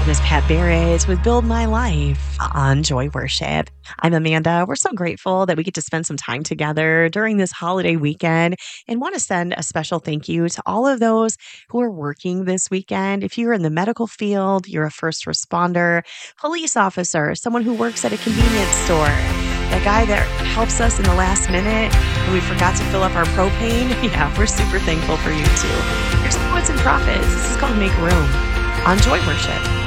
Miss Pat Barrett with Build My Life on Joy Worship. I'm Amanda. We're so grateful that we get to spend some time together during this holiday weekend and want to send a special thank you to all of those who are working this weekend. If you're in the medical field, you're a first responder, police officer, someone who works at a convenience store, that guy that helps us in the last minute when we forgot to fill up our propane. Yeah, we're super thankful for you too. Here's Poets and Prophets. This is called Make Room on Joy Worship.